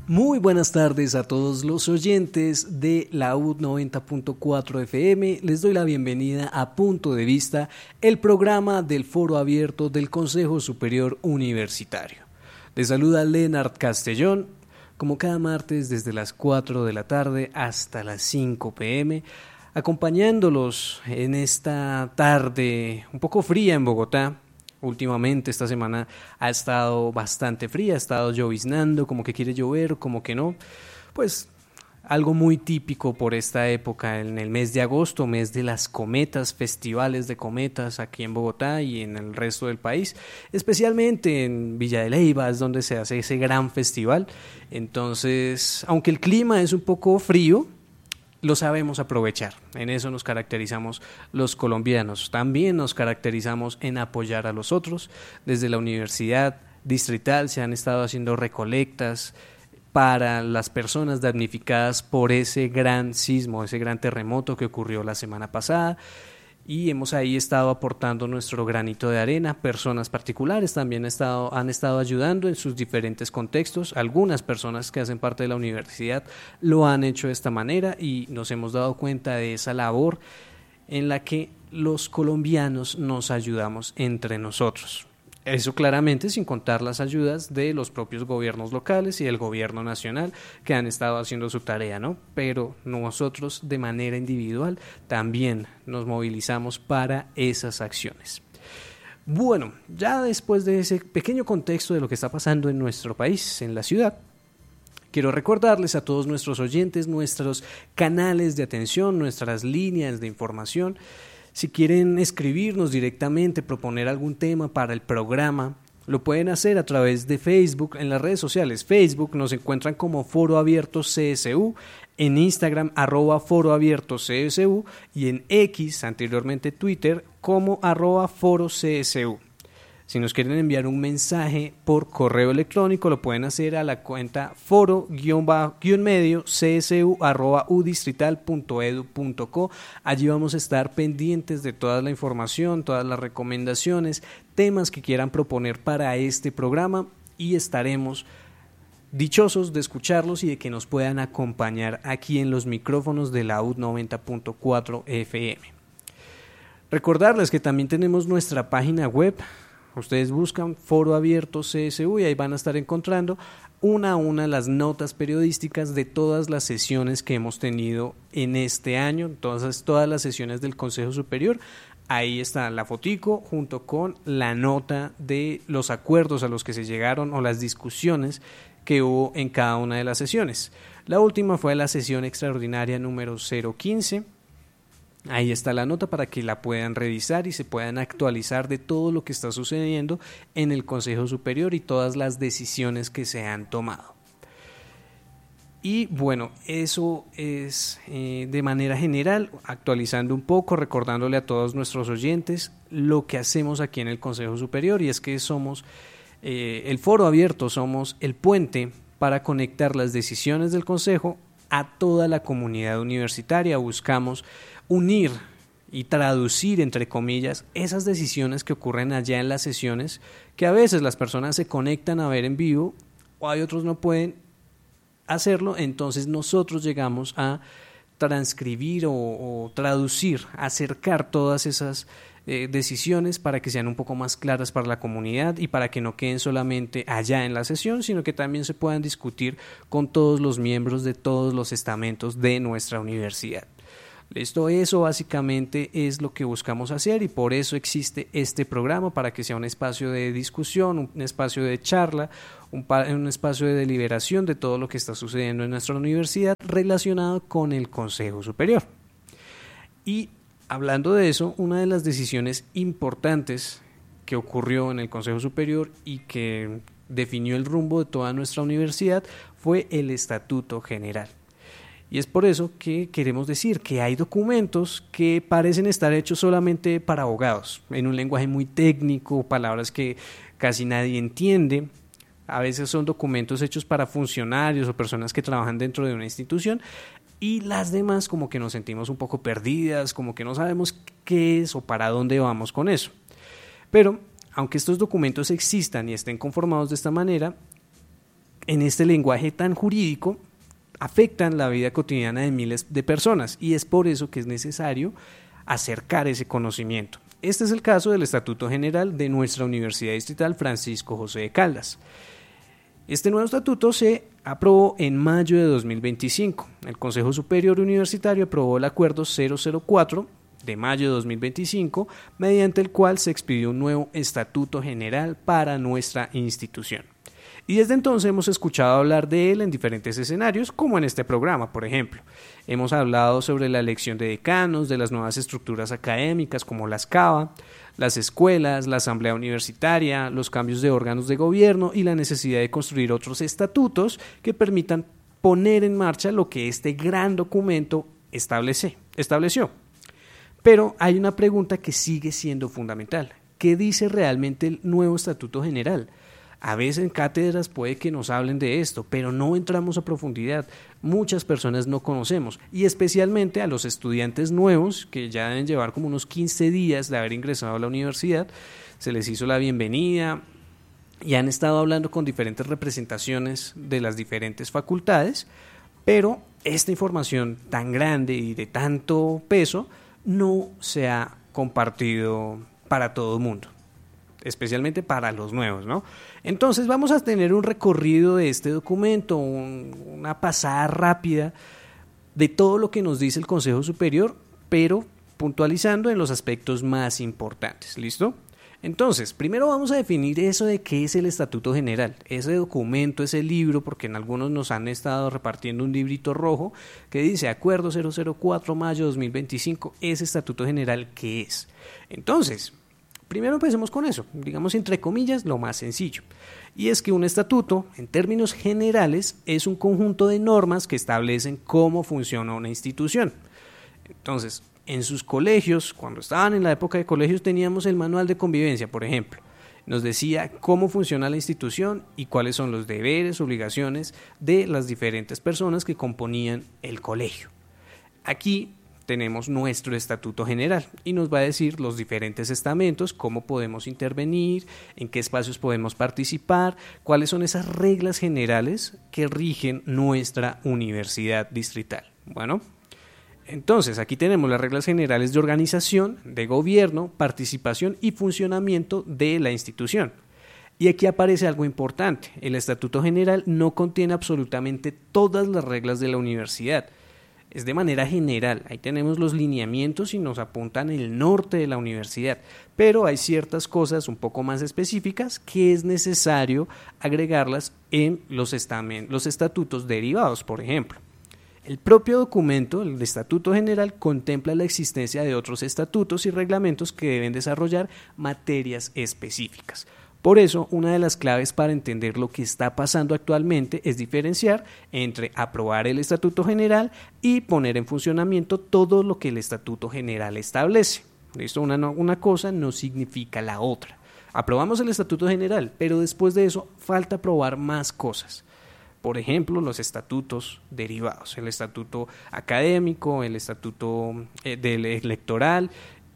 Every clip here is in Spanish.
Muy buenas tardes a todos los oyentes de la UD 90.4 FM. Les doy la bienvenida a Punto de Vista, el programa del Foro Abierto del Consejo Superior Universitario. Les saluda Leonard Castellón, como cada martes desde las 4 de la tarde hasta las 5 p.m., acompañándolos en esta tarde un poco fría en Bogotá. Últimamente esta semana ha estado bastante fría, ha estado lloviznando, como que quiere llover, como que no. Pues algo muy típico por esta época, en el mes de agosto, mes de las cometas, festivales de cometas aquí en Bogotá y en el resto del país, especialmente en Villa de Leyva, es donde se hace ese gran festival. Entonces, aunque el clima es un poco frío, lo sabemos aprovechar. En eso nos caracterizamos los colombianos. También nos caracterizamos en apoyar a los otros. Desde la Universidad Distrital se han estado haciendo recolectas para las personas damnificadas por ese gran sismo, ese gran terremoto que ocurrió la semana pasada. Y hemos ahí estado aportando nuestro granito de arena. Personas particulares también han estado ayudando en sus diferentes contextos. Algunas personas que hacen parte de la universidad lo han hecho de esta manera y nos hemos dado cuenta de esa labor en la que los colombianos nos ayudamos entre nosotros. Eso claramente sin contar las ayudas de los propios gobiernos locales y del gobierno nacional que han estado haciendo su tarea, ¿no? Pero nosotros de manera individual también nos movilizamos para esas acciones. Bueno, ya después de ese pequeño contexto de lo que está pasando en nuestro país, en la ciudad, quiero recordarles a todos nuestros oyentes nuestros canales de atención, nuestras líneas de información. Si quieren escribirnos directamente, proponer algún tema para el programa, lo pueden hacer a través de Facebook, en las redes sociales. Facebook nos encuentran como Foro Abierto CSU, en Instagram @Foro Abierto CSU y en X, anteriormente Twitter, como @Foro CSU. Si nos quieren enviar un mensaje por correo electrónico, lo pueden hacer a la cuenta foro-csu@udistrital.edu.co. Allí vamos a estar pendientes de toda la información, todas las recomendaciones, temas que quieran proponer para este programa y estaremos dichosos de escucharlos y de que nos puedan acompañar aquí en los micrófonos de la UD 90.4 FM. Recordarles que también tenemos nuestra página web. Ustedes buscan Foro Abierto CSU y ahí van a estar encontrando una a una las notas periodísticas de todas las sesiones que hemos tenido en este año, entonces todas las sesiones del Consejo Superior. Ahí está la fotico junto con la nota de los acuerdos a los que se llegaron o las discusiones que hubo en cada una de las sesiones. La última fue la sesión extraordinaria número 015. Ahí está la nota para que la puedan revisar y se puedan actualizar de todo lo que está sucediendo en el Consejo Superior y todas las decisiones que se han tomado. Y bueno, eso es de manera general, actualizando un poco, recordándole a todos nuestros oyentes lo que hacemos aquí en el Consejo Superior, y es que somos el Foro Abierto, somos el puente para conectar las decisiones del Consejo a toda la comunidad universitaria. Buscamos unir y traducir, entre comillas, esas decisiones que ocurren allá en las sesiones, que a veces las personas se conectan a ver en vivo o hay otros no pueden hacerlo, entonces nosotros llegamos a transcribir o traducir, acercar todas esas decisiones para que sean un poco más claras para la comunidad y para que no queden solamente allá en la sesión, sino que también se puedan discutir con todos los miembros de todos los estamentos de nuestra universidad. Eso básicamente es lo que buscamos hacer y por eso existe este programa, para que sea un espacio de discusión, un espacio de charla, un espacio de deliberación de todo lo que está sucediendo en nuestra universidad relacionado con el Consejo Superior. Y hablando de eso, una de las decisiones importantes que ocurrió en el Consejo Superior y que definió el rumbo de toda nuestra universidad fue el Estatuto General. Y es por eso que queremos decir que hay documentos que parecen estar hechos solamente para abogados, en un lenguaje muy técnico, palabras que casi nadie entiende. A veces son documentos hechos para funcionarios o personas que trabajan dentro de una institución, y las demás como que nos sentimos un poco perdidas, como que no sabemos qué es o para dónde vamos con eso. Pero aunque estos documentos existan y estén conformados de esta manera, en este lenguaje tan jurídico afectan la vida cotidiana de miles de personas y es por eso que es necesario acercar ese conocimiento. Este es el caso del Estatuto General de nuestra Universidad Distrital Francisco José de Caldas. Este nuevo estatuto se aprobó en mayo de 2025. El Consejo Superior Universitario aprobó el Acuerdo 004 de mayo de 2025, mediante el cual se expidió un nuevo Estatuto General para nuestra institución. Y desde entonces hemos escuchado hablar de él en diferentes escenarios, como en este programa, por ejemplo. Hemos hablado sobre la elección de decanos, de las nuevas estructuras académicas como las CABA, las escuelas, la asamblea universitaria, los cambios de órganos de gobierno y la necesidad de construir otros estatutos que permitan poner en marcha lo que este gran documento estableció. Pero hay una pregunta que sigue siendo fundamental. ¿Qué dice realmente el nuevo Estatuto General? A veces en cátedras puede que nos hablen de esto, pero no entramos a profundidad. Muchas personas no conocemos, y especialmente a los estudiantes nuevos, que ya deben llevar como unos 15 días de haber ingresado a la universidad, se les hizo la bienvenida y han estado hablando con diferentes representaciones de las diferentes facultades, pero esta información tan grande y de tanto peso no se ha compartido para todo el mundo, especialmente para los nuevos, ¿no? Entonces vamos a tener un recorrido de este documento, una pasada rápida de todo lo que nos dice el Consejo Superior, pero puntualizando en los aspectos más importantes, ¿listo? Entonces, primero vamos a definir eso de qué es el Estatuto General, ese documento, ese libro, porque en algunos nos han estado repartiendo un librito rojo que dice Acuerdo 004 mayo 2025, ese Estatuto General, ¿qué es? Entonces, primero empecemos con eso, digamos entre comillas lo más sencillo, y es que un estatuto, en términos generales, es un conjunto de normas que establecen cómo funciona una institución. Entonces, en sus colegios, cuando estaban en la época de colegios, teníamos el manual de convivencia, por ejemplo. Nos decía cómo funciona la institución y cuáles son los deberes, obligaciones de las diferentes personas que componían el colegio. Aquí tenemos nuestro Estatuto General y nos va a decir los diferentes estamentos, cómo podemos intervenir, en qué espacios podemos participar, cuáles son esas reglas generales que rigen nuestra universidad distrital. Bueno, entonces aquí tenemos las reglas generales de organización, de gobierno, participación y funcionamiento de la institución. Y aquí aparece algo importante, el Estatuto General no contiene absolutamente todas las reglas de la universidad. Es de manera general, ahí tenemos los lineamientos y nos apuntan el norte de la universidad, pero hay ciertas cosas un poco más específicas que es necesario agregarlas en los estatutos derivados, por ejemplo. El propio documento, el Estatuto General, contempla la existencia de otros estatutos y reglamentos que deben desarrollar materias específicas. Por eso, una de las claves para entender lo que está pasando actualmente es diferenciar entre aprobar el Estatuto General y poner en funcionamiento todo lo que el Estatuto General establece. ¿Listo? Una cosa no significa la otra. Aprobamos el Estatuto General, pero después de eso falta aprobar más cosas. Por ejemplo, los estatutos derivados, el estatuto académico, el estatuto electoral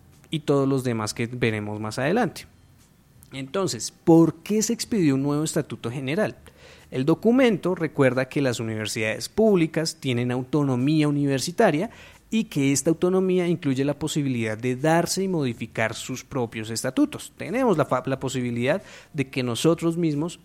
y todos los demás que veremos más adelante. Entonces, ¿por qué se expidió un nuevo Estatuto General? El documento recuerda que las universidades públicas tienen autonomía universitaria y que esta autonomía incluye la posibilidad de darse y modificar sus propios estatutos. Tenemos la posibilidad de que nosotros mismos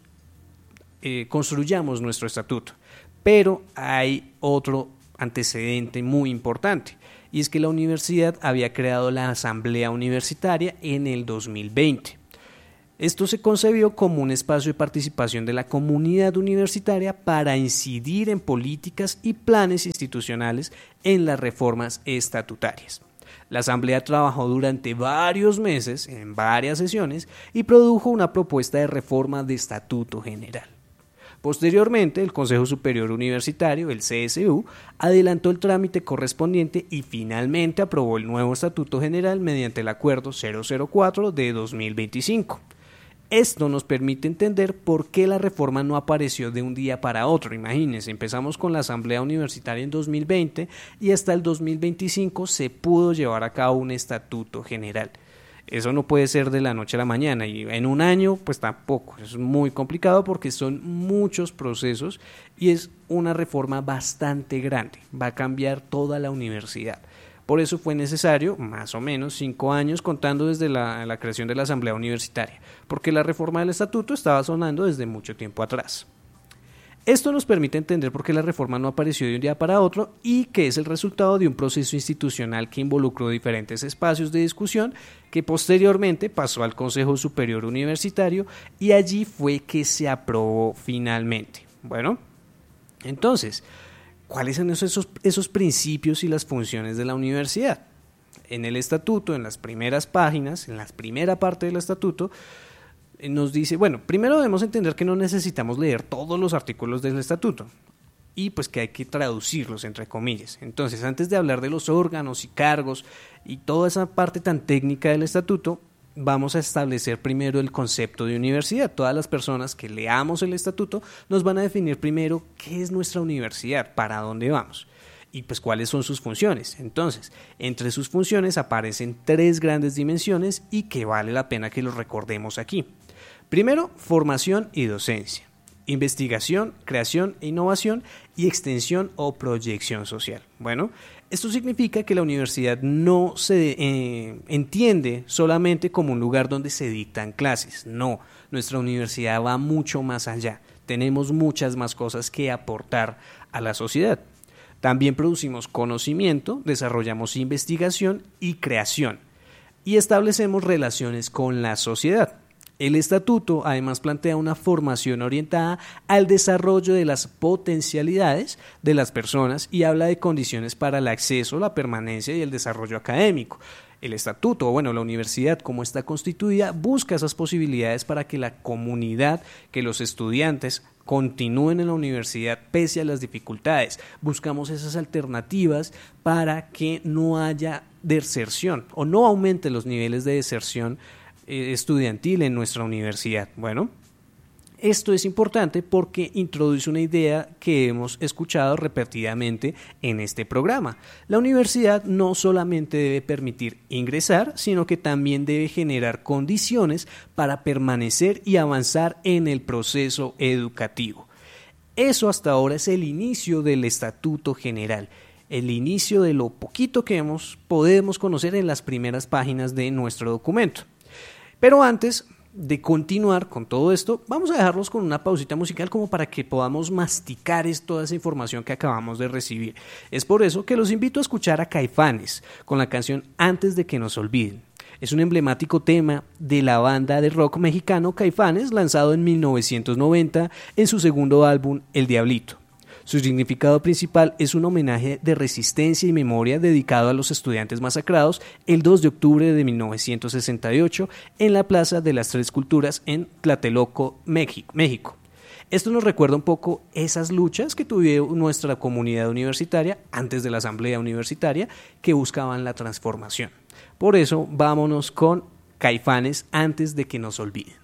construyamos nuestro estatuto, pero hay otro antecedente muy importante, y es que la universidad había creado la Asamblea Universitaria en el 2020. Esto se concebió como un espacio de participación de la comunidad universitaria para incidir en políticas y planes institucionales en las reformas estatutarias. La Asamblea trabajó durante varios meses, en varias sesiones, y produjo una propuesta de reforma de Estatuto General. Posteriormente, el Consejo Superior Universitario, el CSU, adelantó el trámite correspondiente y finalmente aprobó el nuevo Estatuto General mediante el Acuerdo 004 de 2025. Esto nos permite entender por qué la reforma no apareció de un día para otro. Imagínense, empezamos con la Asamblea Universitaria en 2020 y hasta el 2025 se pudo llevar a cabo un Estatuto General. Eso no puede ser de la noche a la mañana y en un año pues tampoco, es muy complicado porque son muchos procesos y es una reforma bastante grande, va a cambiar toda la universidad. Por eso fue necesario más o menos 5 años contando desde la creación de la Asamblea Universitaria, porque la reforma del estatuto estaba sonando desde mucho tiempo atrás. Esto nos permite entender por qué la reforma no apareció de un día para otro y que es el resultado de un proceso institucional que involucró diferentes espacios de discusión que posteriormente pasó al Consejo Superior Universitario y allí fue que se aprobó finalmente. Bueno, entonces, ¿cuáles son esos principios y las funciones de la universidad? En el estatuto, en las primeras páginas, en la primera parte del estatuto, nos dice, bueno, primero debemos entender que no necesitamos leer todos los artículos del estatuto y pues que hay que traducirlos entre comillas. Entonces, antes de hablar de los órganos y cargos y toda esa parte tan técnica del estatuto, vamos a establecer primero el concepto de universidad. Todas las personas que leamos el estatuto nos van a definir primero qué es nuestra universidad, para dónde vamos y pues cuáles son sus funciones. Entonces, entre sus funciones aparecen 3 grandes dimensiones y que vale la pena que los recordemos aquí. Primero, formación y docencia, investigación, creación e innovación y extensión o proyección social. Bueno, esto significa que la universidad no se entiende solamente como un lugar donde se dictan clases. No, nuestra universidad va mucho más allá. Tenemos muchas más cosas que aportar a la sociedad. También producimos conocimiento, desarrollamos investigación y creación y establecemos relaciones con la sociedad. El estatuto además plantea una formación orientada al desarrollo de las potencialidades de las personas y habla de condiciones para el acceso, la permanencia y el desarrollo académico. El estatuto, bueno, la universidad como está constituida, busca esas posibilidades para que la comunidad, que los estudiantes continúen en la universidad pese a las dificultades. Buscamos esas alternativas para que no haya deserción o no aumente los niveles de deserción estudiantil en nuestra universidad. Bueno, esto es importante porque introduce una idea que hemos escuchado repetidamente en este programa. La universidad no solamente debe permitir ingresar, sino que también debe generar condiciones para permanecer y avanzar en el proceso educativo. Eso hasta ahora es el inicio del Estatuto General, el inicio de lo poquito que podemos conocer en las primeras páginas de nuestro documento. Pero antes de continuar con todo esto, vamos a dejarlos con una pausita musical como para que podamos masticar toda esa información que acabamos de recibir. Es por eso que los invito a escuchar a Caifanes con la canción Antes de que nos olviden. Es un emblemático tema de la banda de rock mexicano Caifanes, lanzado en 1990 en su segundo álbum El Diablito. Su significado principal es un homenaje de resistencia y memoria dedicado a los estudiantes masacrados el 2 de octubre de 1968 en la Plaza de las Tres Culturas en Tlatelolco, México. Esto nos recuerda un poco esas luchas que tuvieron nuestra comunidad universitaria antes de la Asamblea Universitaria que buscaban la transformación. Por eso, vámonos con Caifanes Antes de que nos olviden.